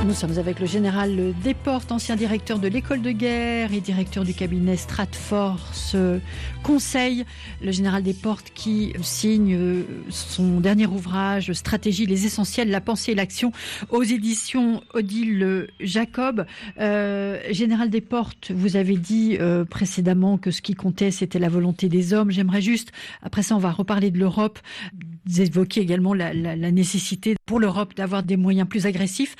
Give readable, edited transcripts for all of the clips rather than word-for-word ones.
Nous sommes avec le général Desportes, ancien directeur de l'école de guerre et directeur du cabinet Stratforce Conseil. Le général Desportes qui signe son dernier ouvrage, Stratégie, les essentiels, la pensée et l'action, aux éditions Odile Jacob. Général Desportes, vous avez dit précédemment que ce qui comptait, c'était la volonté des hommes. J'aimerais juste, après ça, on va reparler de l'Europe, vous évoquez également la nécessité pour l'Europe d'avoir des moyens plus agressifs.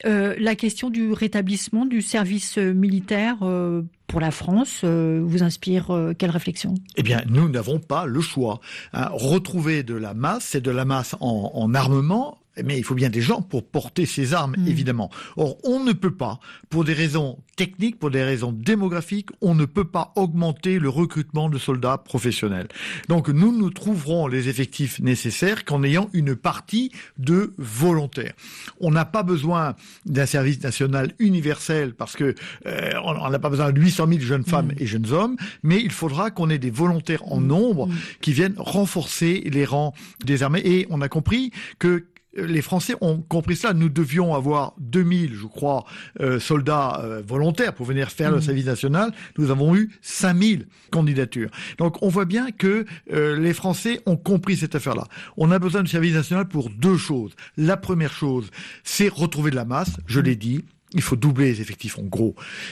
La question du rétablissement du service militaire pour la France vous inspire quelle réflexion ? Eh bien, nous n'avons pas le choix. Retrouver de la masse, c'est de la masse en armement, mais il faut bien des gens pour porter ces armes, évidemment. Or, on ne peut pas, pour des raisons techniques, pour des raisons démographiques, on ne peut pas augmenter le recrutement de soldats professionnels. Donc, nous trouverons les effectifs nécessaires qu'en ayant une partie de volontaires. On n'a pas besoin d'un service national universel parce que on n'a pas besoin de 800 000 jeunes femmes et jeunes hommes, mais il faudra qu'on ait des volontaires en nombre qui viennent renforcer les rangs des armées. Et on a compris que les Français ont compris ça. Nous devions avoir 2000, je crois, soldats volontaires pour venir faire le service national. Nous avons eu 5000 candidatures. Donc, on voit bien que les Français ont compris cette affaire-là. On a besoin du service national pour deux choses. La première chose, c'est retrouver de la masse, je l'ai dit. Il faut doubler les effectifs, en gros.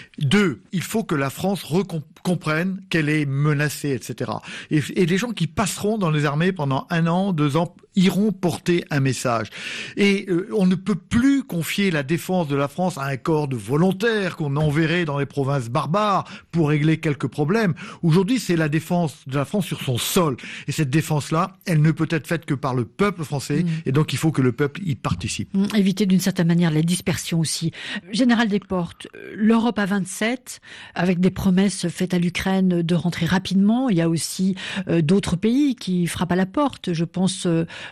2, il faut que la France comprenne qu'elle est menacée, etc. Et les gens qui passeront dans les armées pendant 1 an, 2 ans, iront porter un message. Et on ne peut plus confier la défense de la France à un corps de volontaires qu'on enverrait dans les provinces barbares pour régler quelques problèmes. Aujourd'hui, c'est la défense de la France sur son sol. Et cette défense-là, elle ne peut être faite que par le peuple français. Et donc, il faut que le peuple y participe. Éviter d'une certaine manière la dispersion aussi. Général Desportes, l'Europe à 27, avec des promesses faites à l'Ukraine de rentrer rapidement. Il y a aussi d'autres pays qui frappent à la porte. Je pense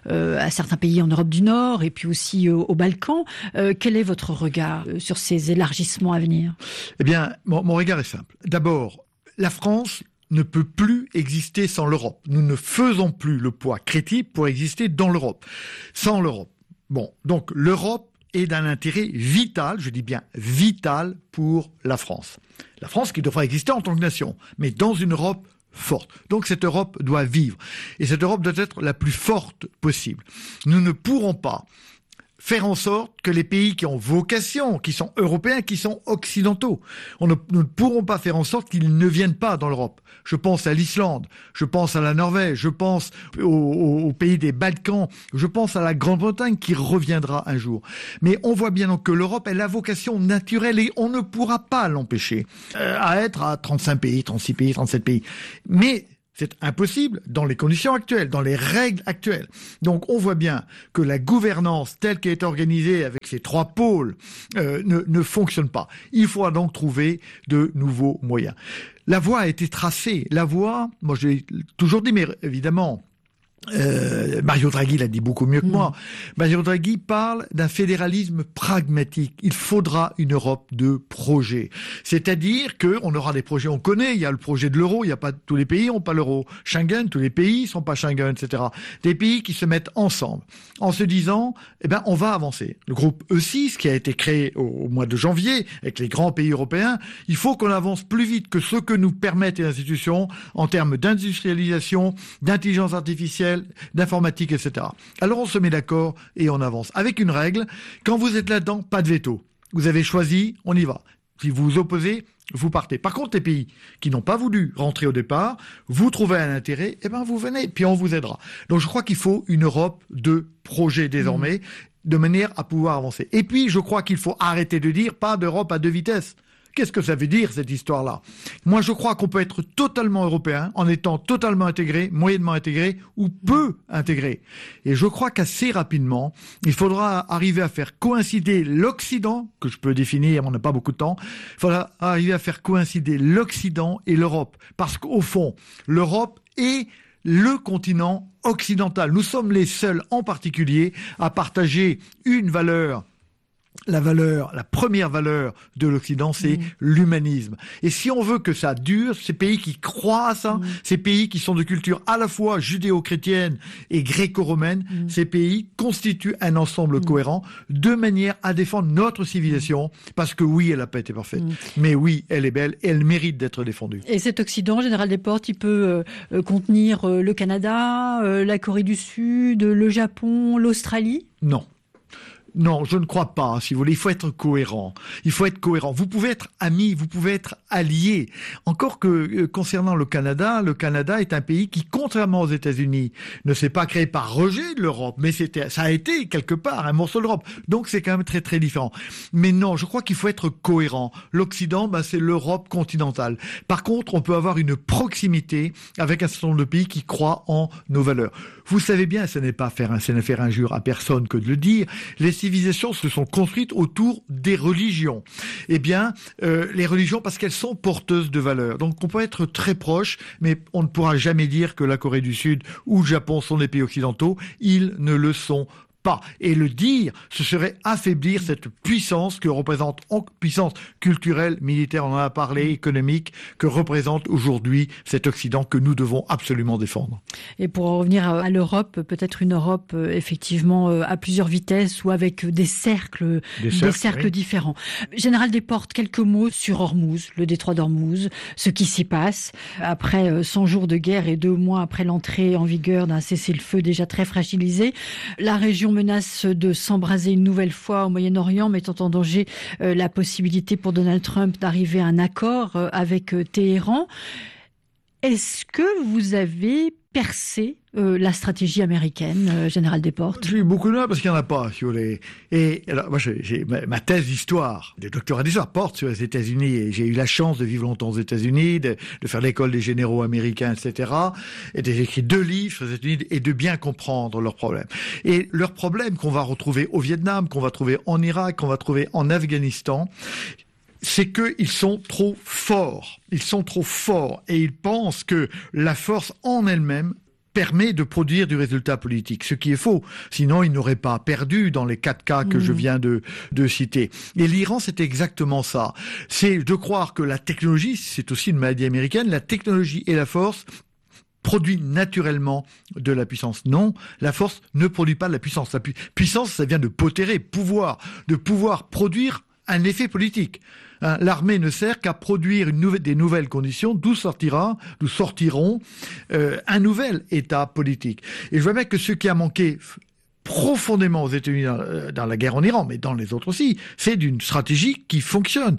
à certains pays en Europe du Nord et puis aussi aux Balkans. Quel est votre regard sur ces élargissements à venir ? Eh bien, mon regard est simple. D'abord, la France ne peut plus exister sans l'Europe. Nous ne faisons plus le poids critique pour exister dans l'Europe. Sans l'Europe. Bon, donc l'Europe est d'un intérêt vital, je dis bien vital, pour la France. La France qui devra exister en tant que nation, mais dans une Europe forte. Donc cette Europe doit vivre. Et cette Europe doit être la plus forte possible. Nous ne pourrons pas faire en sorte que les pays qui ont vocation, qui sont européens, qui sont occidentaux, nous ne pourrons pas faire en sorte qu'ils ne viennent pas dans l'Europe. Je pense à l'Islande, je pense à la Norvège, je pense aux pays des Balkans, je pense à la Grande-Bretagne qui reviendra un jour. Mais on voit bien donc que l'Europe, elle a vocation naturelle et on ne pourra pas l'empêcher à être à 35 pays, 36 pays, 37 pays. Mais c'est impossible dans les conditions actuelles, dans les règles actuelles. Donc on voit bien que la gouvernance telle qu'elle est organisée avec ces 3 pôles ne fonctionne pas. Il faudra donc trouver de nouveaux moyens. La voie a été tracée. La voie, moi je l'ai toujours dit, mais évidemment, Mario Draghi l'a dit beaucoup mieux que moi. Mario Draghi parle d'un fédéralisme pragmatique. Il faudra une Europe de projets. C'est-à-dire qu'on aura des projets, on connaît, il y a le projet de l'euro, il n'y a pas tous les pays n'ont pas l'euro. Schengen, tous les pays sont pas Schengen, etc. Des pays qui se mettent ensemble en se disant, eh ben, on va avancer. Le groupe E6 qui a été créé au mois de janvier avec les grands pays européens, il faut qu'on avance plus vite que ce que nous permettent les institutions en termes d'industrialisation, d'intelligence artificielle, d'informatique, etc. Alors on se met d'accord et on avance. Avec une règle, quand vous êtes là-dedans, pas de veto. Vous avez choisi, on y va. Si vous vous opposez, vous partez. Par contre, les pays qui n'ont pas voulu rentrer au départ, vous trouvez un intérêt, eh ben vous venez, puis on vous aidera. Donc je crois qu'il faut une Europe de projet désormais, de manière à pouvoir avancer. Et puis je crois qu'il faut arrêter de dire pas d'Europe à 2 vitesses. Qu'est-ce que ça veut dire, cette histoire-là ? Moi, je crois qu'on peut être totalement européen en étant totalement intégré, moyennement intégré ou peu intégré. Et je crois qu'assez rapidement, il faudra arriver à faire coïncider l'Occident, que je peux définir, on n'a pas beaucoup de temps, il faudra arriver à faire coïncider l'Occident et l'Europe. Parce qu'au fond, l'Europe est le continent occidental. Nous sommes les seuls, en particulier, à partager une valeur la première valeur de l'Occident, c'est l'humanisme. Et si on veut que ça dure, ces pays qui croient à ça, ces pays qui sont de culture à la fois judéo-chrétienne et gréco-romaine, ces pays constituent un ensemble cohérent de manière à défendre notre civilisation, parce que oui, elle n'a pas été parfaite, mais oui, elle est belle et elle mérite d'être défendue. Et cet Occident, Général Desportes, il peut contenir le Canada, la Corée du Sud, le Japon, l'Australie ? Non. Non, je ne crois pas, si vous voulez. Il faut être cohérent. Il faut être cohérent. Vous pouvez être amis, vous pouvez être alliés. Encore que, concernant le Canada est un pays qui, contrairement aux États-Unis, ne s'est pas créé par rejet de l'Europe, mais ça a été, quelque part, un morceau de l'Europe. Donc, c'est quand même très, très différent. Mais non, je crois qu'il faut être cohérent. L'Occident, c'est l'Europe continentale. Par contre, on peut avoir une proximité avec un certain nombre de pays qui croient en nos valeurs. Vous savez bien, ce n'est pas faire injure à personne que de le dire, les civilisations se sont construites autour des religions. Eh bien, les religions, parce qu'elles sont porteuses de valeurs. Donc, on peut être très proche, mais on ne pourra jamais dire que la Corée du Sud ou le Japon sont des pays occidentaux. Ils ne le sont pas. Et le dire, ce serait affaiblir cette puissance que représente, puissance culturelle, militaire, on en a parlé, économique, que représente aujourd'hui cet Occident que nous devons absolument défendre. Et pour en revenir à l'Europe, peut-être une Europe effectivement à plusieurs vitesses ou avec des cercles oui, différents. Général Desportes, quelques mots sur Ormuz, le détroit d'Ormuz, ce qui s'y passe après 100 jours de guerre et 2 mois après l'entrée en vigueur d'un cessez-le-feu déjà très fragilisé. La région menace de s'embraser une nouvelle fois au Moyen-Orient, mettant en danger la possibilité pour Donald Trump d'arriver à un accord avec Téhéran. Est-ce que vous avez percé la stratégie américaine, Général Desportes? J'ai eu beaucoup de mal parce qu'il n'y en a pas, si vous voulez. Et alors, moi, j'ai ma thèse d'histoire, de doctorat d'histoire, porte sur les États-Unis. Et j'ai eu la chance de vivre longtemps aux États-Unis, de faire l'école des généraux américains, etc. Et j'ai écrit 2 livres sur les États-Unis et de bien comprendre leurs problèmes. Et leurs problèmes qu'on va retrouver au Vietnam, qu'on va trouver en Irak, qu'on va trouver en Afghanistan, c'est qu'ils sont trop forts. Ils sont trop forts et ils pensent que la force en elle-même permet de produire du résultat politique, ce qui est faux. Sinon, ils n'auraient pas perdu dans les 4 cas que je viens de citer. Et l'Iran, c'est exactement ça. C'est de croire que la technologie, c'est aussi une maladie américaine, la technologie et la force produit naturellement de la puissance. Non, la force ne produit pas de la puissance. La puissance, ça vient de potérer, de pouvoir produire un effet politique. L'armée ne sert qu'à produire des nouvelles conditions, d'où sortiront un nouvel État politique. Et je vois bien que ce qui a manqué profondément aux États-Unis dans la guerre en Iran, mais dans les autres aussi, c'est d'une stratégie qui fonctionne.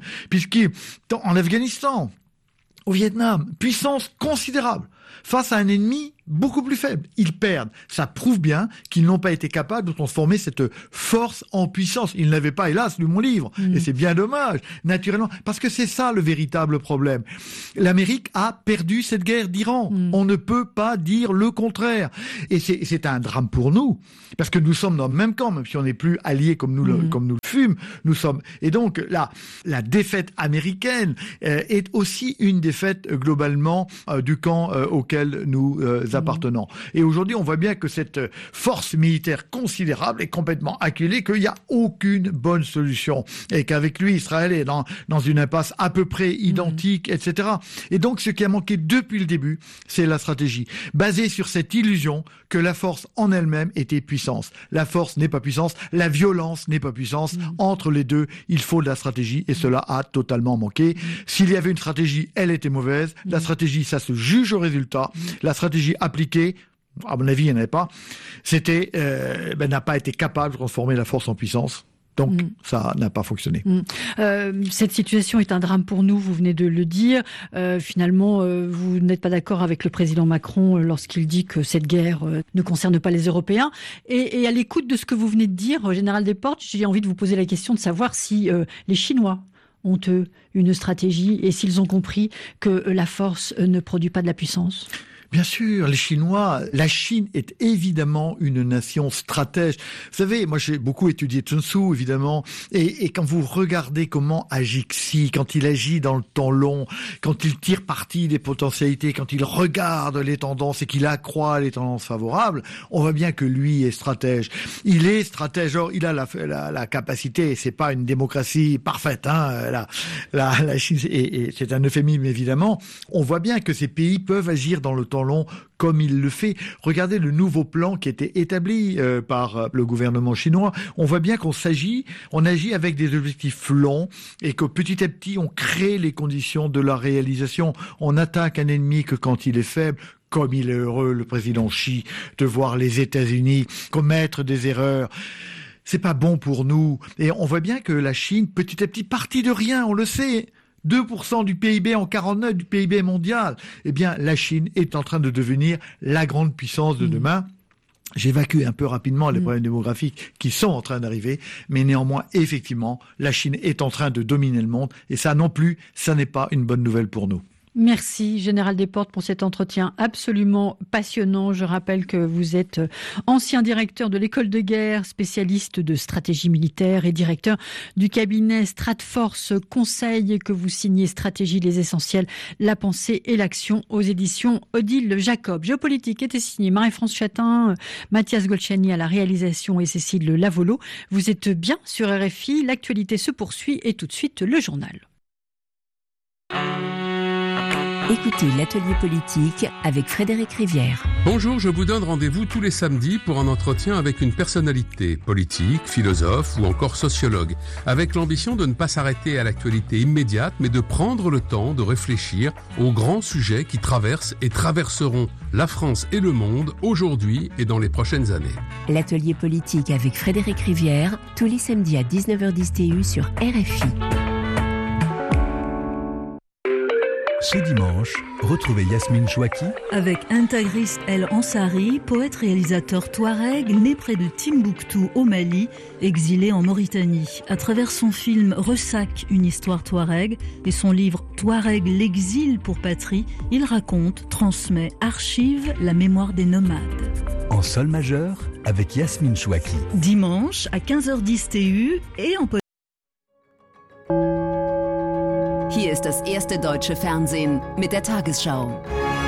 En Afghanistan, au Vietnam, puissance considérable face à un ennemi beaucoup plus faible. Ils perdent. Ça prouve bien qu'ils n'ont pas été capables de transformer cette force en puissance. Ils n'avaient pas, hélas, lu mon livre. Et c'est bien dommage, naturellement. Parce que c'est ça le véritable problème. L'Amérique a perdu cette guerre d'Iran. On ne peut pas dire le contraire. Et c'est un drame pour nous. Parce que nous sommes dans le même camp, même si on n'est plus alliés comme nous le fûmes. Nous sommes. Et donc, la défaite américaine est aussi une défaite globalement du camp auquel nous appartenant. Et aujourd'hui, on voit bien que cette force militaire considérable est complètement acculée, qu'il n'y a aucune bonne solution. Et qu'avec lui, Israël est dans une impasse à peu près identique, etc. Et donc, ce qui a manqué depuis le début, c'est la stratégie. Basée sur cette illusion que la force en elle-même était puissance. La force n'est pas puissance, la violence n'est pas puissance. Entre les deux, il faut de la stratégie et cela a totalement manqué. S'il y avait une stratégie, elle était mauvaise. La stratégie, ça se juge au résultat. La stratégie appliquée, à mon avis, il n'y en avait pas, n'a pas été capable de transformer la force en puissance. Donc, ça n'a pas fonctionné. Cette situation est un drame pour nous, vous venez de le dire. Finalement, vous n'êtes pas d'accord avec le président Macron lorsqu'il dit que cette guerre ne concerne pas les Européens. Et à l'écoute de ce que vous venez de dire, Général Desportes, j'ai envie de vous poser la question de savoir si les Chinois ont, eux, une stratégie et s'ils ont compris que la force ne produit pas de la puissance. Bien sûr, les Chinois, la Chine est évidemment une nation stratège. Vous savez, moi j'ai beaucoup étudié Sun Tzu, évidemment, et quand vous regardez comment agit Xi, quand il agit dans le temps long, quand il tire parti des potentialités, quand il regarde les tendances et qu'il accroît les tendances favorables, on voit bien que lui est stratège. Il est stratège, or il a la capacité, c'est pas une démocratie parfaite, hein, la Chine, et c'est un euphémisme évidemment, on voit bien que ces pays peuvent agir dans le temps long comme il le fait. Regardez le nouveau plan qui a été établi par le gouvernement chinois. On voit bien qu'on agit avec des objectifs longs et que petit à petit on crée les conditions de la réalisation. On attaque un ennemi que quand il est faible. Comme il est heureux, le président Xi, de voir les États-Unis commettre des erreurs. C'est pas bon pour nous. Et on voit bien que la Chine, petit à petit, partit de rien, on le sait. 2% du PIB en 49, du PIB mondial. Eh bien, la Chine est en train de devenir la grande puissance de demain. J'évacue un peu rapidement les problèmes démographiques qui sont en train d'arriver, mais néanmoins, effectivement, la Chine est en train de dominer le monde. Et ça non plus, ça n'est pas une bonne nouvelle pour nous. Merci, Général Desportes, pour cet entretien absolument passionnant. Je rappelle que vous êtes ancien directeur de l'école de guerre, spécialiste de stratégie militaire et directeur du cabinet Stratforce Conseil, que vous signez Stratégie, les essentiels, la pensée et l'action aux éditions Odile Jacob. Géopolitique était signé Marie-France Chatin, Mathias Golchani à la réalisation et Cécile Lavolo. Vous êtes bien sur RFI, l'actualité se poursuit et tout de suite le journal. Écoutez l'atelier politique avec Frédéric Rivière. Bonjour, je vous donne rendez-vous tous les samedis pour un entretien avec une personnalité politique, philosophe ou encore sociologue, avec l'ambition de ne pas s'arrêter à l'actualité immédiate, mais de prendre le temps de réfléchir aux grands sujets qui traversent et traverseront la France et le monde aujourd'hui et dans les prochaines années. L'atelier politique avec Frédéric Rivière, tous les samedis à 19h10 TU sur RFI. Ce dimanche, retrouvez Yasmine Chouaki avec Intagris El Ansari, poète-réalisateur touareg né près de Timbuktu au Mali, exilé en Mauritanie. À travers son film Ressac, une histoire touareg et son livre Touareg, l'exil pour patrie, il raconte, transmet, archive la mémoire des nomades. En sol majeur avec Yasmine Chouaki. Dimanche à 15h10 TU et en Hier ist das erste deutsche Fernsehen mit der Tagesschau.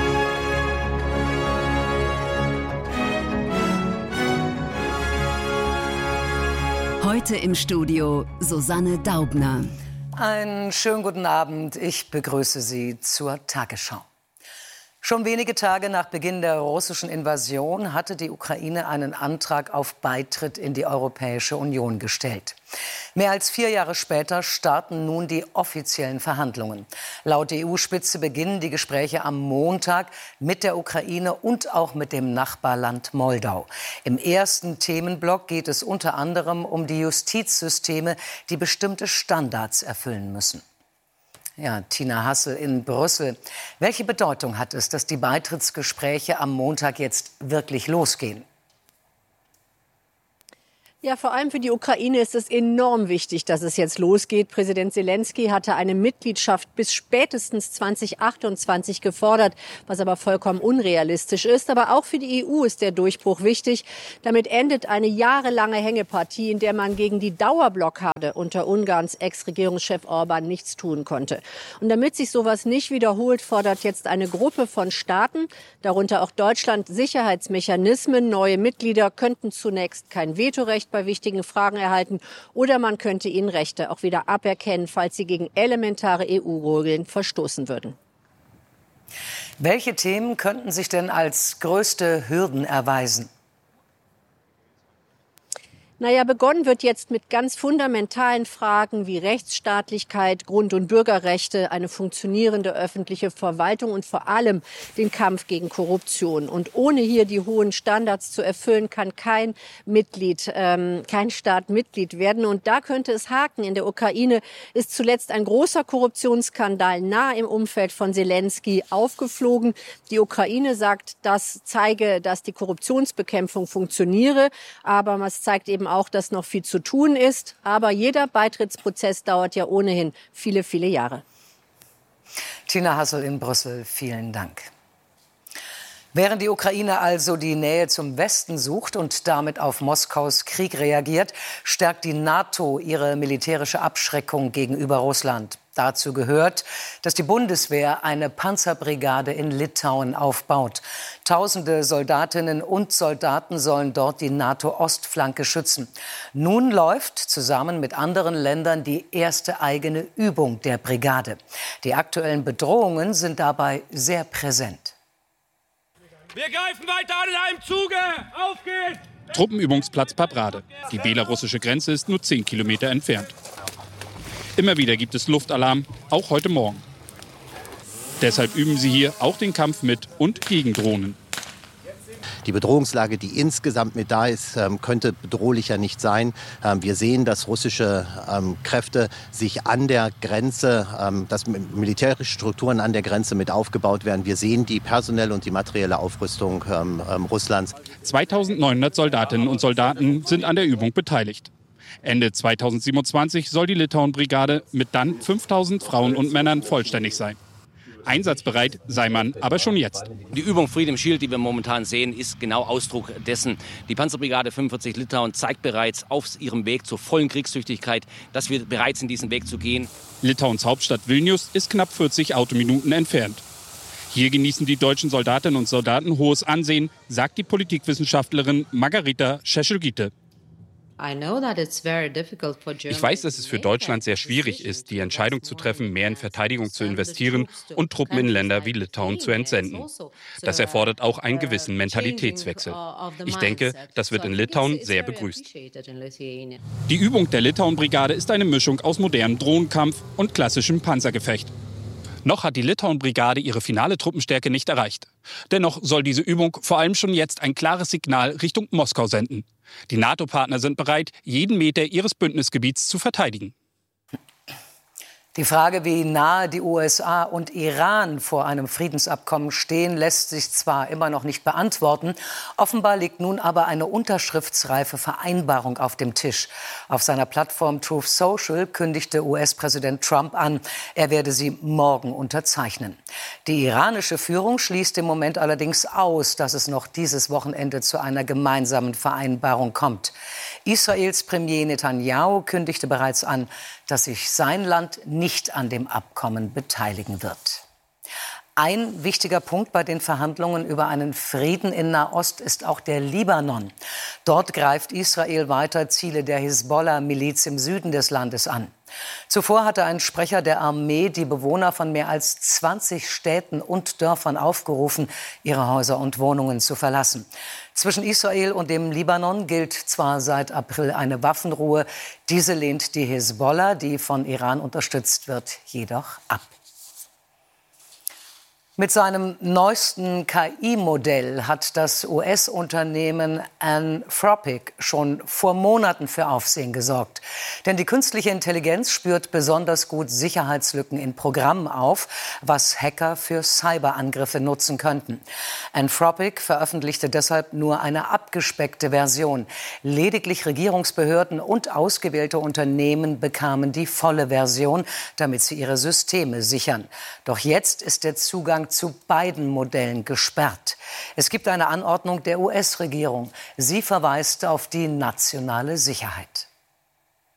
Heute im Studio Susanne Daubner. Einen schönen guten Abend. Ich begrüße Sie zur Tagesschau. Schon wenige Tage nach Beginn der russischen Invasion hatte die Ukraine einen Antrag auf Beitritt in die Europäische Union gestellt. Mehr als 4 Jahre später starten nun die offiziellen Verhandlungen. Laut EU-Spitze beginnen die Gespräche am Montag mit der Ukraine und auch mit dem Nachbarland Moldau. Im ersten Themenblock geht es unter anderem um die Justizsysteme, die bestimmte Standards erfüllen müssen. Ja, Tina Hassel in Brüssel. Welche Bedeutung hat es, dass die Beitrittsgespräche am Montag jetzt wirklich losgehen? Ja, vor allem für die Ukraine ist es enorm wichtig, dass es jetzt losgeht. Präsident Zelensky hatte eine Mitgliedschaft bis spätestens 2028 gefordert, was aber vollkommen unrealistisch ist. Aber auch für die EU ist der Durchbruch wichtig. Damit endet eine jahrelange Hängepartie, in der man gegen die Dauerblockade unter Ungarns Ex-Regierungschef Orban nichts tun konnte. Und damit sich sowas nicht wiederholt, fordert jetzt eine Gruppe von Staaten, darunter auch Deutschland, Sicherheitsmechanismen. Neue Mitglieder könnten zunächst kein Vetorecht bei wichtigen Fragen erhalten oder man könnte ihnen Rechte auch wieder aberkennen, falls sie gegen elementare EU-Regeln verstoßen würden. Welche Themen könnten sich denn als größte Hürden erweisen? Naja, begonnen wird jetzt mit ganz fundamentalen Fragen wie Rechtsstaatlichkeit, Grund- und Bürgerrechte, eine funktionierende öffentliche Verwaltung und vor allem den Kampf gegen Korruption. Und ohne hier die hohen Standards zu erfüllen, kann kein Staat Mitglied werden. Und da könnte es haken. In der Ukraine ist zuletzt ein großer Korruptionsskandal nahe im Umfeld von Zelensky aufgeflogen. Die Ukraine sagt, das zeige, dass die Korruptionsbekämpfung funktioniere. Aber es zeigt eben auch, dass noch viel zu tun ist. Aber jeder Beitrittsprozess dauert ja ohnehin viele, viele Jahre. Tina Hassel in Brüssel, vielen Dank. Während die Ukraine also die Nähe zum Westen sucht und damit auf Moskaus Krieg reagiert, stärkt die NATO ihre militärische Abschreckung gegenüber Russland. Dazu gehört, dass die Bundeswehr eine Panzerbrigade in Litauen aufbaut. Tausende Soldatinnen und Soldaten sollen dort die NATO-Ostflanke schützen. Nun läuft zusammen mit anderen Ländern die erste eigene Übung der Brigade. Die aktuellen Bedrohungen sind dabei sehr präsent. Wir greifen weiter an in einem Zuge! Auf geht's! Truppenübungsplatz Paprade. Die belarussische Grenze ist nur 10 Kilometer entfernt. Immer wieder gibt es Luftalarm, auch heute Morgen. Deshalb üben sie hier auch den Kampf mit und gegen Drohnen. Die Bedrohungslage, die insgesamt mit da ist, könnte bedrohlicher nicht sein. Wir sehen, dass russische Kräfte sich an der Grenze, dass militärische Strukturen an der Grenze mit aufgebaut werden. Wir sehen die personelle und die materielle Aufrüstung Russlands. 2900 Soldatinnen und Soldaten sind an der Übung beteiligt. Ende 2027 soll die Litauen-Brigade mit dann 5000 Frauen und Männern vollständig sein. Einsatzbereit sei man aber schon jetzt. Die Übung Freedom Shield, die wir momentan sehen, ist genau Ausdruck dessen. Die Panzerbrigade 45 Litauen zeigt bereits auf ihrem Weg zur vollen Kriegstüchtigkeit, dass wir bereit sind, diesen Weg zu gehen. Litauens Hauptstadt Vilnius ist knapp 40 Autominuten entfernt. Hier genießen die deutschen Soldatinnen und Soldaten hohes Ansehen, sagt die Politikwissenschaftlerin Margarita Szeszel-Gitte. Ich weiß, dass es für Deutschland sehr schwierig ist, die Entscheidung zu treffen, mehr in Verteidigung zu investieren und Truppen in Länder wie Litauen zu entsenden. Das erfordert auch einen gewissen Mentalitätswechsel. Ich denke, das wird in Litauen sehr begrüßt. Die Übung der Litauen-Brigade ist eine Mischung aus modernem Drohnenkampf und klassischem Panzergefecht. Noch hat die Litauen-Brigade ihre finale Truppenstärke nicht erreicht. Dennoch soll diese Übung vor allem schon jetzt ein klares Signal Richtung Moskau senden. Die NATO-Partner sind bereit, jeden Meter ihres Bündnisgebiets zu verteidigen. Die Frage, wie nahe die USA und Iran vor einem Friedensabkommen stehen, lässt sich zwar immer noch nicht beantworten. Offenbar liegt nun aber eine unterschriftsreife Vereinbarung auf dem Tisch. Auf seiner Plattform Truth Social kündigte US-Präsident Trump an, er werde sie morgen unterzeichnen. Die iranische Führung schließt im Moment allerdings aus, dass es noch dieses Wochenende zu einer gemeinsamen Vereinbarung kommt. Israels Premier Netanyahu kündigte bereits an, dass sich sein Land nicht an dem Abkommen beteiligen wird. Ein wichtiger Punkt bei den Verhandlungen über einen Frieden in Nahost ist auch der Libanon. Dort greift Israel weiter Ziele der Hisbollah-Miliz im Süden des Landes an. Zuvor hatte ein Sprecher der Armee die Bewohner von mehr als 20 Städten und Dörfern aufgerufen, ihre Häuser und Wohnungen zu verlassen. Zwischen Israel und dem Libanon gilt zwar seit April eine Waffenruhe. Diese lehnt die Hisbollah, die von Iran unterstützt wird, jedoch ab. Mit seinem neuesten KI-Modell hat das US-Unternehmen Anthropic schon vor Monaten für Aufsehen gesorgt. Denn die künstliche Intelligenz spürt besonders gut Sicherheitslücken in Programmen auf, was Hacker für Cyberangriffe nutzen könnten. Anthropic veröffentlichte deshalb nur eine abgespeckte Version. Lediglich Regierungsbehörden und ausgewählte Unternehmen bekamen die volle Version, damit sie ihre Systeme sichern. Doch jetzt ist der Zugang zu beiden Modellen gesperrt. Es gibt eine Anordnung der US-Regierung. Sie verweist auf die nationale Sicherheit.